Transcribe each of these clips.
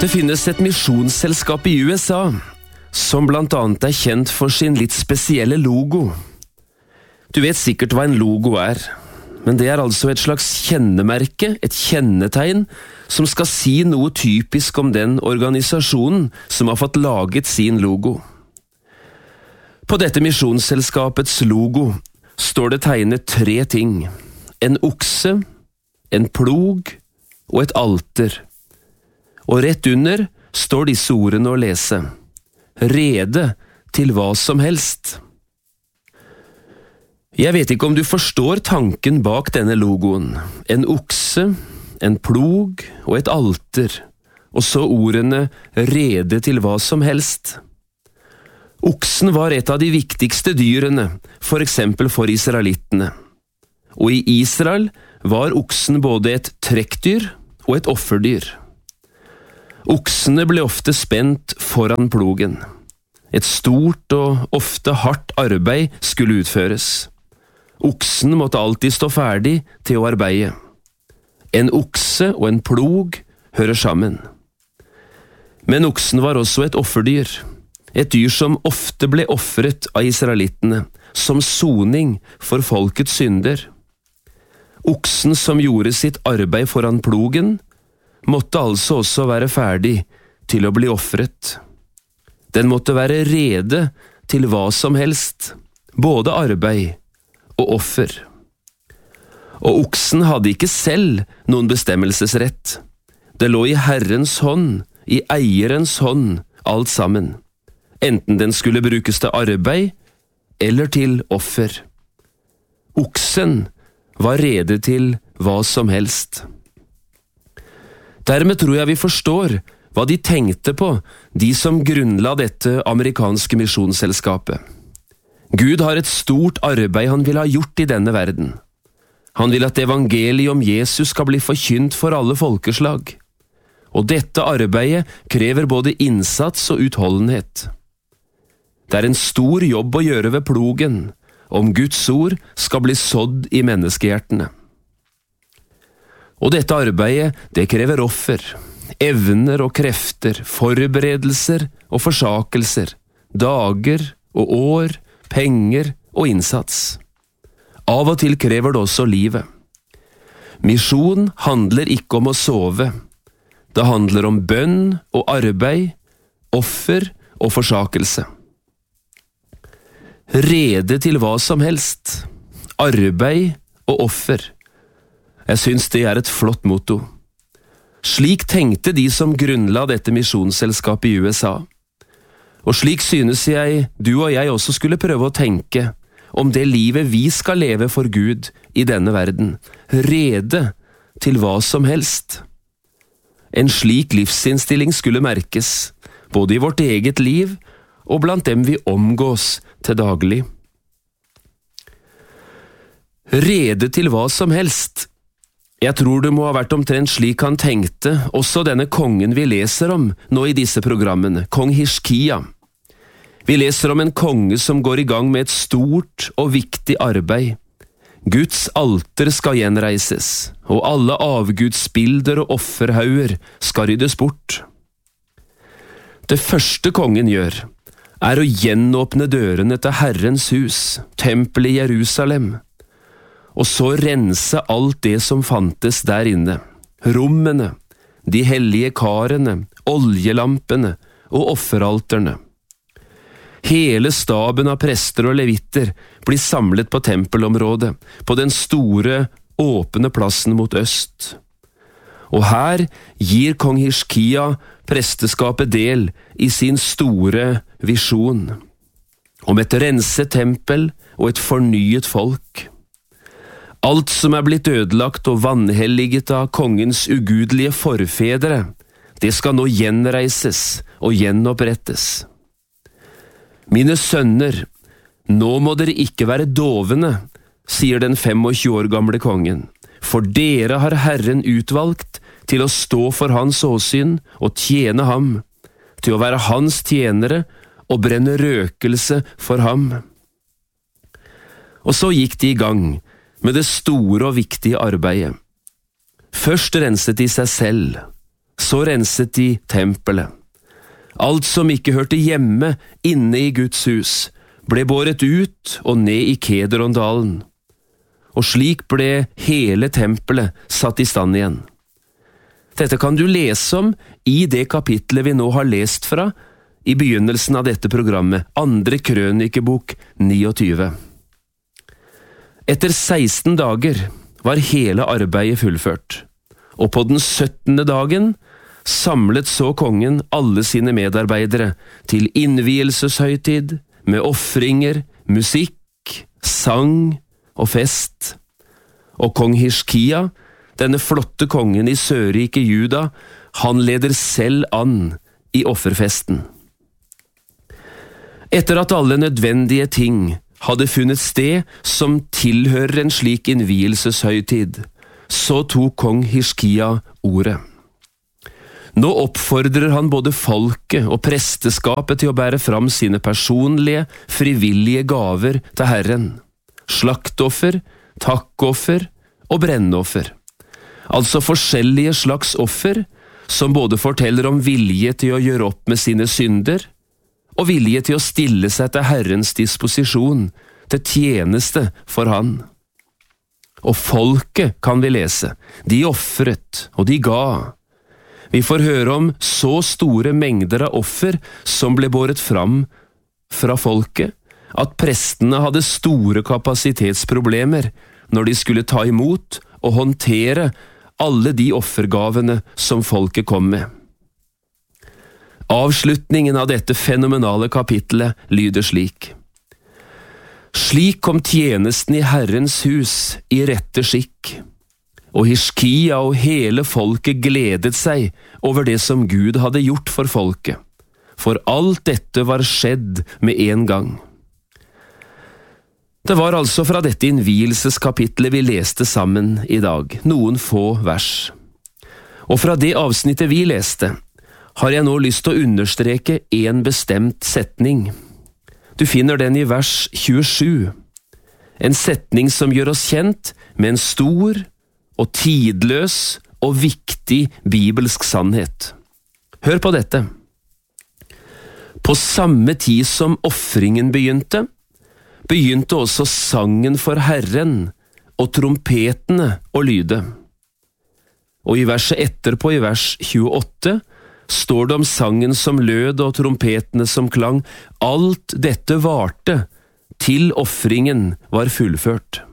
Det finnes et misjonsselskap i USA, som blant annet er kjent for sin litt spesielle logo. Du vet sikkert hva en logo er, men det er altså et slags kjennemerke, et kjennetegn, som skal si noe typisk om den organisasjonen som har fått laget sin logo. På dette misjonsselskapets logo står det tegnet 3 ting: en okse, en plog og et alter. Og rett under står disse ordene å lese: rede til hva som helst. Jeg vet ikke om du forstår tanken bak denne logoen. En okse, en plog og et alter, og så ordene rede til hva som helst. Oksen var et av de viktigste dyrene, for eksempel for israelittene. Og i Israel var oksen både et trekkdyr og et offerdyr. Oksene ble ofte spent foran plogen. Et stort og ofte hardt arbeid skulle utføres. Oksen måtte alltid stå ferdig til å arbeide. En okse og en plog hører sammen. Men oksen var også et offerdyr, et dyr som ofte ble offret av israelittene, som soning for folkets synder. Oksen som gjorde sitt arbeid foran plogen, måtte altså også være ferdig til å bli offret. Den måtte være rede til hva som helst, både arbeid og offer. Og oksen hadde ikke selv noen bestemmelsesrett. Det lå i Herrens hånd, i eierens hånd, alt sammen, enten den skulle brukes til arbeid eller til offer. Oksen var rede til hva som helst. Dermed tror jeg vi forstår hva de tenkte på, de som grunnla dette amerikanske misjonsselskapet. Gud har et stort arbeid han vil ha gjort i denne verden. Han vil at evangeliet om Jesus skal bli forkynt for alle folkeslag. Og dette arbeidet krever både innsats og utholdenhet. Det er en stor jobb å gjøre ved plogen, om Guds ord skal bli sådd i menneskehjertene. Og dette arbeidet, det krever offer, evner og krefter, forberedelser og forsakelser, dager og år, penger og innsats. Av og til krever det også livet. Misjon handler ikke om å sove. Det handler om bønn og arbeid, offer og forsakelse. Rede til hva som helst, arbeid og offer. Jeg synes det er et flott motto. Slik tenkte de som grunnla dette misjonsselskapet i USA. Og slik synes jeg du og jeg også skulle prøve å tenke om det livet vi skal leve for Gud i denne verden. Rede til hva som helst. En slik livsinnstilling skulle merkes, både i vårt eget liv og blant dem vi omgås til daglig. Rede til hva som helst. Jeg tror det må ha vært omtrent slik han tenkte, også denne kongen vi leser om nå i disse programmene, kong Hiskia. Vi leser om en konge som går i gang med et stort og viktig arbeid. Guds alter skal gjenreises, og alle avgudsbilder og offerhauger skal ryddes bort. Det første kongen gjør, er å gjenåpne dørene til Herrens hus, tempelet i Jerusalem, og så rense alt det som fantes der inne, rommene, de hellige karene, oljelampene og offeralterne. Hele staben av prester og levitter blir samlet på tempelområdet, på den store, åpne plassen mot øst. Og her gir kong Hiskia presteskapet del i sin store visjon, om et renset tempel og et fornyet folk. Alt som er blitt ødelagt og vanhelliget av kongens ugudelige forfedre, det skal nå gjenreises og gjenopprettes. Mine sønner, nå må dere ikke være dovne, sier den 25 år gamle kongen, for dere har Herren utvalgt til å stå for hans åsyn og tjene ham, til å være hans tjenere og brenne røkelse for ham. Og så gikk de i gang med det store og viktige arbeidet. Først renset de seg selv, Så renset de tempelet. Alt som ikke hørte hjemme inne i Guds hus, ble båret ut og ned i Kedrondalen. Og slik ble hele tempelet satt i stand igjen. Dette kan du lese om i det kapitlet vi nå har lest fra, i begynnelsen av dette programmet, 2. Krønikebok 29. Etter 16 dager var hele arbeidet fullført, og på den 17. dagen samlet så kongen alle sine medarbeidere til innvielseshøytid med offringer, musikk, sang og fest. Og kong Hiskia, denne flotte kongen i Sørriket Juda, han leder selv an i offerfesten. Etter at alle nødvendige ting hadde funnet sted som tilhører en slik innvielseshøytid, så tok kong Hiskia ordet. Nå oppfordrer han både folket og presteskapet til å bære fram sine personlige, frivillige gaver til Herren. Slaktoffer, takkoffer og brennoffer. Altså forskjellige slags offer, som både forteller om vilje til å gjøre opp med sine synder, og vilje til å stille seg til Herrens disposisjon, til tjeneste for Han. Og folket, kan vi lese, de offret og de ga. Vi får høre om så store mengder av offer som ble båret fram fra folket, at prestene hadde store kapasitetsproblemer når de skulle ta imot og håndtere alle de offergavene som folket kom med. Avslutningen av dette fenomenale kapitlet lyder slik. Slik kom tjenesten i Herrens hus i rette skikk, og Hiskia og hele folket gledet seg over det som Gud hadde gjort for folket, for alt dette var skjedd med en gang. Det var altså fra dette innvielseskapitlet vi leste sammen i dag, noen få vers. Og fra det avsnittet vi leste, har jeg nå lyst til å understreke en bestemt setning. Du finner den i vers 27, en setning som gjør oss kjent med en stor og tidløs og viktig bibelsk sannhet. Hør på dette. På samme tid som offringen begynte også sangen for Herren og trompetene å lyde. Og i verset etterpå, i vers 28, står det om sangen som lød og trompetene som klang. Alt dette varte til offringen var fullført.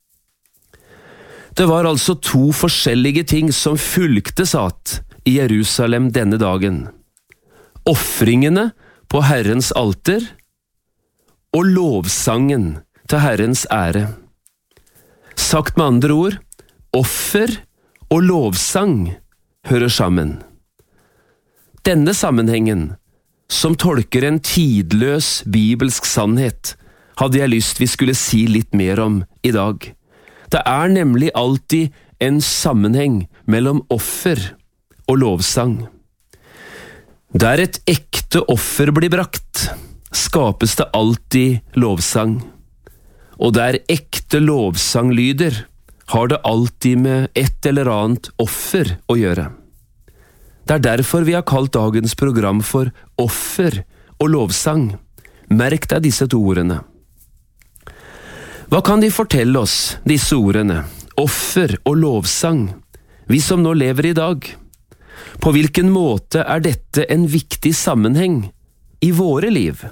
Det var altså to forskjellige ting som fulgtes at i Jerusalem denne dagen. Offringene på Herrens alter og lovsangen til Herrens ære. Sagt med andre ord, offer og lovsang hører sammen. Denne sammenhengen, som tolker en tidløs bibelsk sannhet, hadde jeg lyst vi skulle si litt mer om i dag. Det er nemlig alltid en sammenheng mellom offer og lovsang. Der et ekte offer blir brakt, skapes det alltid lovsang. Og der ekte lovsang lyder, har det alltid med et eller annet offer å gjøre. Det er derfor vi har kalt dagens program for offer og lovsang. Merk deg disse to ordene. Hva kan de fortelle oss, disse ordene, offer og lovsang, vi som nå lever i dag? På hvilken måte er dette en viktig sammenheng i våre liv?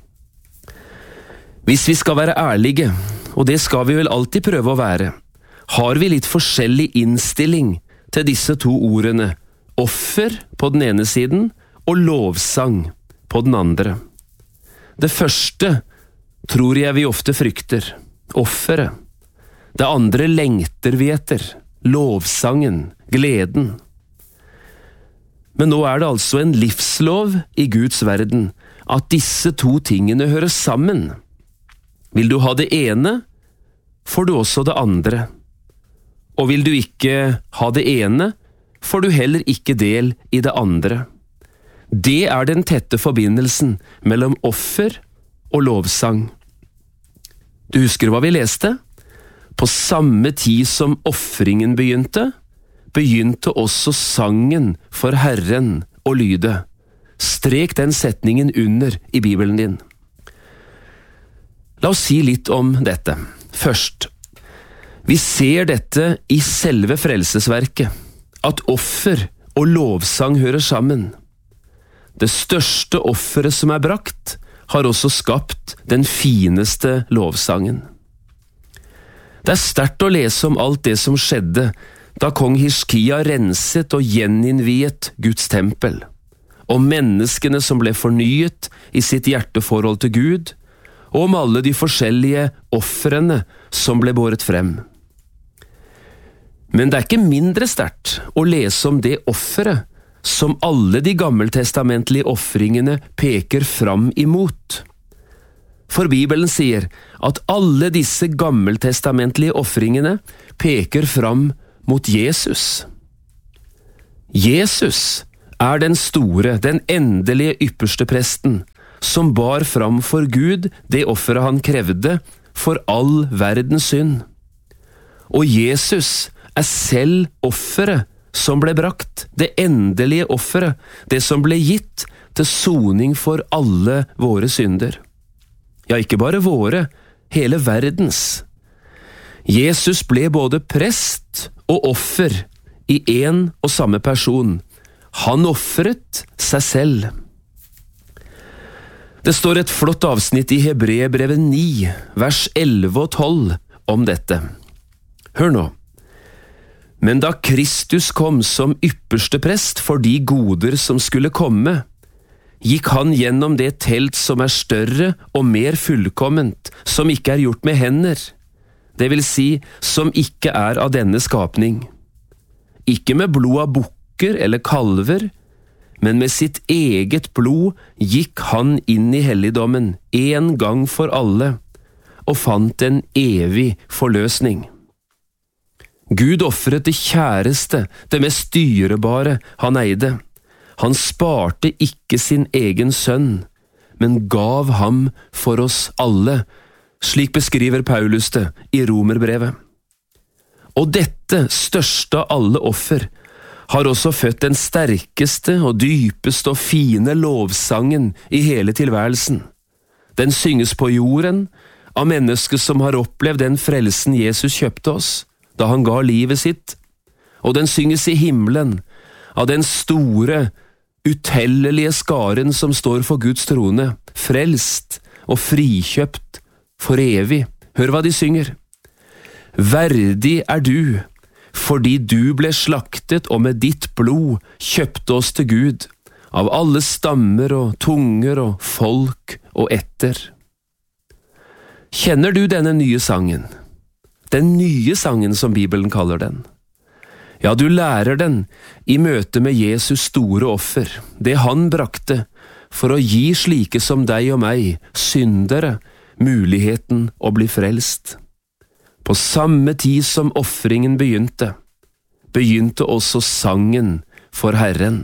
Hvis vi skal være ærlige, og det skal vi vel alltid prøve å være, har vi litt forskjellig innstilling til disse to ordene, offer på den ene siden og lovsang på den andre. Det første tror jeg vi ofte frykter, offeret. Det andre lengter vi etter, lovsangen, gleden. Men nå er det altså en livslov i Guds verden at disse to tingene hører sammen. Vil du ha det ene, får du også det andre. Og vil du ikke ha det ene, får du heller ikke del i det andre. Det er den tette forbindelsen mellom offer og lovsang. Du husker hva vi leste? På samme tid som offringen begynte begynte også sangen for Herren å lyde. Strek den setningen under i Bibelen din. La oss si litt om dette. Først, vi ser dette i selve frelsesverket, at offer og lovsang hører sammen. Det største offeret som er brakt, har også skapt den fineste lovsangen. Det er sterkt å lese om alt det som skjedde da kong Hiskia renset og gjeninnviet Guds tempel, om menneskene som ble fornyet i sitt hjerteforhold til Gud, og om alle de forskjellige ofrene som ble båret frem. Men det er ikke mindre sterkt å lese om det offeret som alle de gammeltestamentlige ofringene peker fram imot. For Bibelen sier at alle disse gammeltestamentlige ofringene peker fram mot Jesus. Jesus er den store, den endelige ypperste presten, som bar fram for Gud det offeret han krevde for all verdens synd. Og Jesus er selv offeret som ble brakt, det endelige offeret, det som ble gitt til soning for alle våre synder. Ja, ikke bare våre, hele verdens. Jesus ble både prest og offer i en og samme person. Han offret seg selv. Det står et flott avsnitt i Hebreerbrevet 9, vers 11 og 12 om dette. Hør nå. Men da Kristus kom som ypperste prest for de goder som skulle komme, gikk han gjennom det telt som er større og mer fullkomment, som ikke er gjort med hender, det vil si, som ikke er av denne skapning. Ikke med blod av bukker eller kalver, men med sitt eget blod gikk han inn i helligdommen en gang for alle, og fant en evig forløsning. Gud offret det kjæreste, det mest dyrebare han eide. Han sparte ikke sin egen sønn, men gav ham for oss alle, slik beskriver Paulus det i Romerbrevet. Og dette største av alle offer har også født den sterkeste og dypeste og fine lovsangen i hele tilværelsen. Den synges på jorden av mennesker som har opplevd den frelsen Jesus kjøpte oss, da han ga livet sitt, og den synges i himmelen av den store, utellelige skaren som står for Guds trone, frelst og frikjøpt for evig. Hør hva de synger. Verdig er du, fordi du ble slaktet og med ditt blod kjøpte oss til Gud, av alle stammer og tunger og folk og ætter. Kjenner du denne nye sangen? Den nye sangen som Bibelen kaller den. Ja, du lærer den i møte med Jesus store offer, det han brakte, for å gi slike som deg og meg, syndere, muligheten å bli frelst. På samme tid som offringen begynte også sangen for Herren.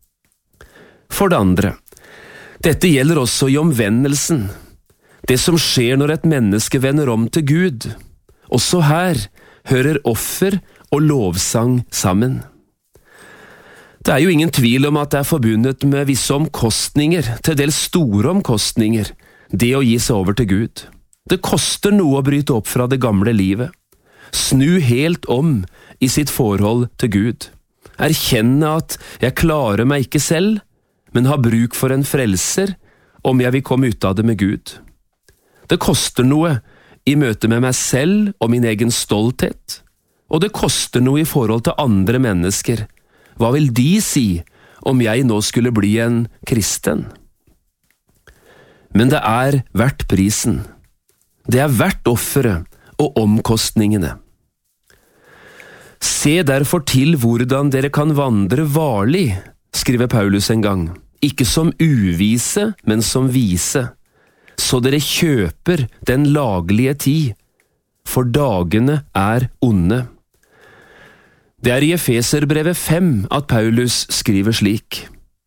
For det andre, dette gjelder også i omvendelsen, det som skjer når et menneske vender om til Gud. Også her hører offer og lovsang sammen. Det er jo ingen tvil om at det er forbundet med visse omkostninger, til dels store omkostninger, det å gi seg over til Gud. Det koster noe å bryte opp fra det gamle livet. Snu helt om i sitt forhold til Gud. Erkjenne at jeg klarer meg ikke selv, men har bruk for en frelser om jeg vil komme ut av det med Gud. Det koster noe i møte med meg selv og min egen stolthet, og det koster noe i forhold til andre mennesker. Hva vil de si om jeg nå skulle bli en kristen? Men det er verdt prisen. Det er verdt offeret og omkostningene. Se derfor til hvordan dere kan vandre varlig, skriver Paulus en gang, ikke som uvise, men som vise, så dere kjøper den laglige tid, for dagene er onde. Det er i Efeserbrevet 5 at Paulus skriver slik: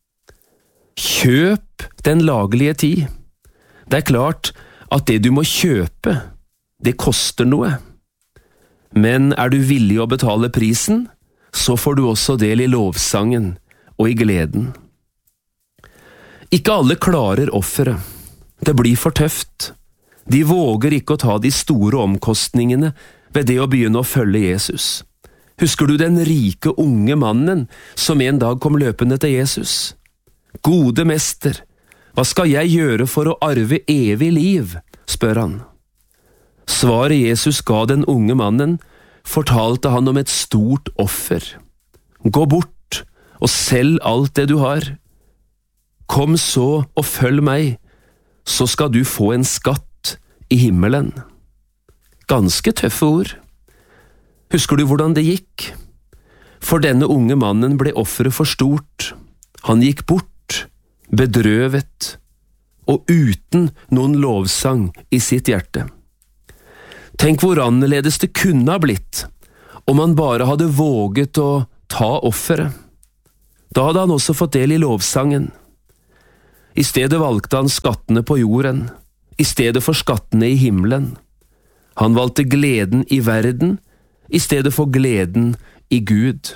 Kjøp den laglige tid. Det er klart at det du må kjøpe, det koster noe. Men er du villig å betale prisen, så får du også del i lovsangen og i gleden. Ikke alle klarer offeret. Det blir for tøft. De våger ikke å ta de store omkostningene ved det å begynne å følge Jesus. Husker du den rike unge mannen som en dag kom løpende til Jesus? Gode mester, hva skal jeg gjøre for å arve evig liv? Spør han. Svaret Jesus ga den unge mannen, fortalte han om et stort offer. Gå bort og selg alt det du har. Kom så og følg meg, så skal du få en skatt i himmelen. Ganske tøffe ord. Husker du hvordan det gikk? For denne unge mannen ble offeret for stort. Han gikk bort, bedrøvet, og uten noen lovsang i sitt hjerte. Tenk hvor annerledes det kunne ha blitt, om han bare hadde våget å ta offeret. Da hadde han også fått del i lovsangen. I stedet valgte han skattene på jorden, i stedet for skattene i himmelen. Han valgte gleden i verden, i stedet for gleden i Gud.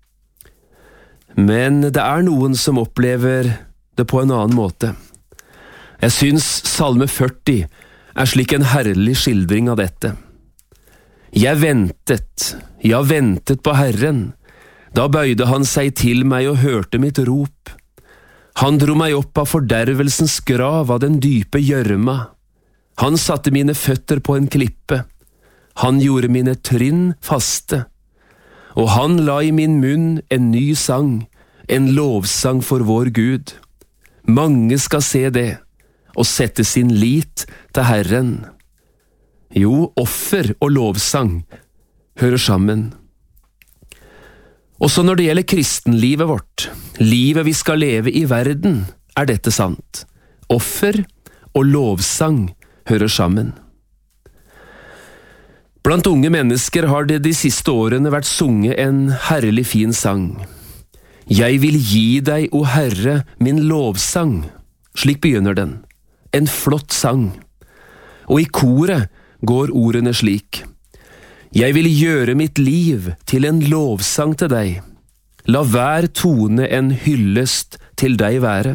Men det er noen som opplever det på en annen måte. Jeg syns Salme 40 er slik en herlig skildring av dette. Jeg ventet på Herren. Da bøyde han seg til meg og hørte mitt rop. Han dro meg opp av fordervelsens grav, av den dype gjørma. Han satte mine føtter på en klippe. Han gjorde mine trinn faste. Og han la i min munn en ny sang, en lovsang for vår Gud. Mange skal se det, og sette sin lit til Herren. Jo, offer og lovsang hører sammen. Også når det gjelder kristenlivet vårt, livet vi skal leve i verden, er dette sant. Offer og lovsang hører sammen. Blant unge mennesker har det de siste årene vært sunget en herlig fin sang. Jeg vil gi deg, o Herre, min lovsang. Slik begynner den. En flott sang. Og i koret går ordene slik. Jeg vil gjøre mitt liv til en lovsang til deg. La hver tone en hyllest til deg være.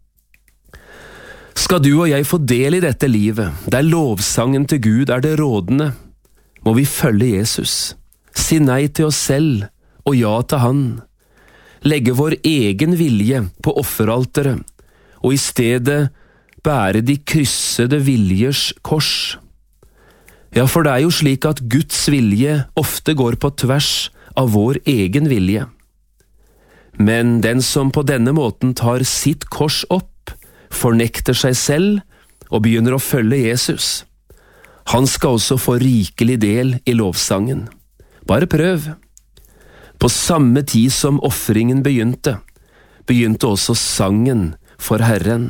Skal du og jeg få del i dette livet, der lovsangen til Gud er det rådende, må vi følge Jesus, si nei til oss selv og ja til han, legge vår egen vilje på offeralteret, og i stedet bære de kryssede viljers kors. Ja, for det er jo slik at Guds vilje ofte går på tvers av vår egen vilje. Men den som på denne måten tar sitt kors opp, fornekter seg selv og begynner å følge Jesus, han skal også få rikelig del i lovsangen. Bare prøv. På samme tid som offringen begynte også sangen for Herren.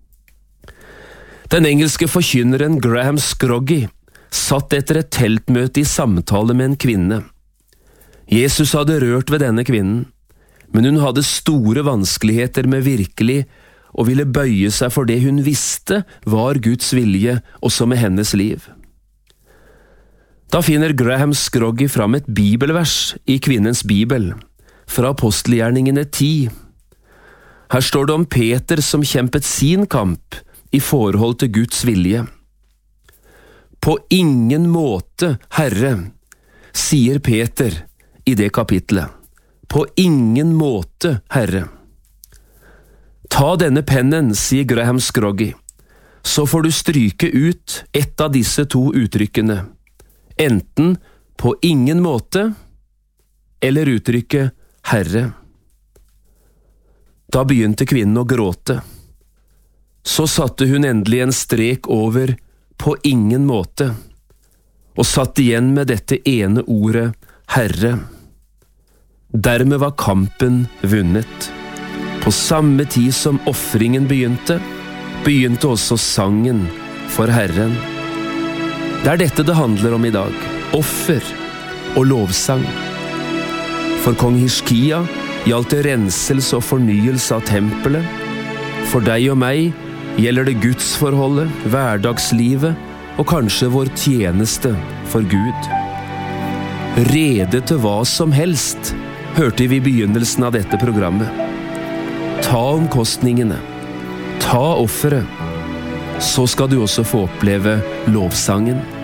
Den engelske forkynneren Graham Scroggie satt etter et teltmøte i samtale med en kvinne. Jesus hadde rørt ved denne kvinnen, men hun hadde store vanskeligheter med virkelig og ville bøye seg for det hun visste var Guds vilje også med hennes liv. Da finner Graham Scroggie fram et bibelvers i kvinnens bibel, fra apostelgjerningene 10. Her står det om Peter som kjempet sin kamp i forhold til Guds vilje. På ingen måte, Herre, sier Peter i det kapitlet. På ingen måte, Herre. Ta denne pennen, sier Graham Scroggie, så får du stryke ut ett av disse to uttrykkene. Enten på ingen måte, eller uttrykket Herre. Da begynte kvinnen å gråte. Så satte hun endelig en strek over på ingen måte, og satt igjen med dette ene ordet, Herre. Dermed var kampen vunnet. På samme tid som offringen begynte også sangen for Herren. Det er dette det handler om i dag, offer og lovsang. For kong Hiskia gjaldt det renselse og fornyelse av tempelet. For deg og meg gjelder det gudsforholdet, hverdagslivet og kanskje vår tjeneste for Gud. Rede til hva som helst, hørte vi i begynnelsen av dette programmet. Ta omkostningene, ta offeret, så skal du også få oppleve lovsangen.